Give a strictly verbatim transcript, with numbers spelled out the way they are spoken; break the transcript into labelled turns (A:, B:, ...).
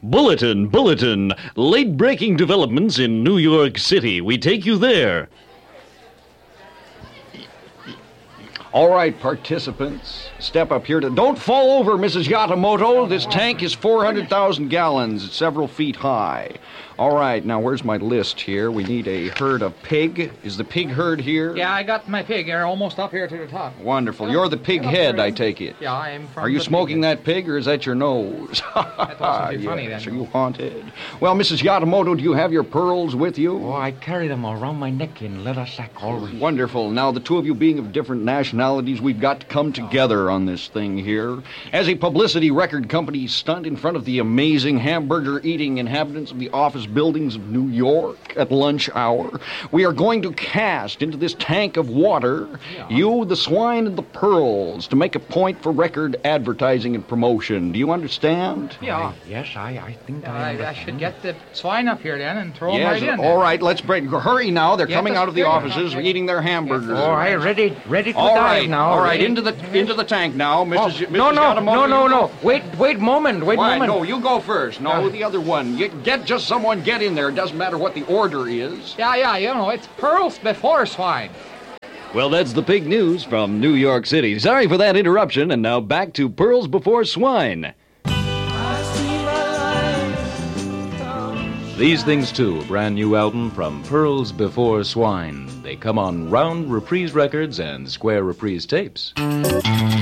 A: Bulletin, bulletin. Late-breaking developments in New York City. We take you there.
B: All right, participants, step up here to... Don't fall over, Missus Yatamoto. This tank is four hundred thousand gallons. It's several feet high. All right, now where's my list here? We need a herd of pig. Is the pig herd here?
C: Yeah, I got my pig here, almost up here to the top.
B: Wonderful. You're the pig head, I take it.
C: Yeah, I'm from
B: Are you
C: the
B: smoking
C: pig
B: that pig, or is that your nose?
C: That wasn't too funny,
B: yes,
C: then.
B: Are you haunted? Well, Missus Yatamoto, do you have your pearls with you?
D: Oh, I carry them around my neck in leather sack always.
B: Wonderful. Now, the two of you being of different nationalities, we've got to come together on this thing here. As a publicity record company stunt in front of the amazing hamburger-eating inhabitants of the office buildings of New York at lunch hour, we are going to cast into this tank of water
C: Yeah.
B: you, the swine, and the pearls to make a point for record advertising and promotion. Do you understand?
C: Yeah.
D: I- yes, I, I think
C: Yeah,
D: I
C: I, I
D: understand.
C: should get the swine up here then and throw them
B: Yes.
C: right in.
B: All right, let's break. Hurry now. They're
C: Get
B: coming
C: the
B: out of the
C: spigot.
B: offices, eating their hamburgers.
D: All right, ready, ready to
B: All
D: dive
B: right,
D: now.
B: all right,
D: ready?
B: into the into the tank now,
D: Oh,
B: Missus Y-
D: no,
B: Missus
D: no,
B: Yatamoto,
D: no, no,
B: you
D: no.
B: go-
D: Wait, wait, moment, wait,
B: Why,
D: moment.
B: no, you go first. No,
D: Uh,
B: the other one. Get, get just someone get in there. It doesn't matter what the order is.
C: Yeah, yeah, you know, it's pearls before swine.
A: Well, that's the pig news from New York City. Sorry for that interruption, and now back to Pearls Before Swine.
E: These Things Too, a brand new album from Pearls Before Swine. They come on Round Reprise Records and Square Reprise tapes.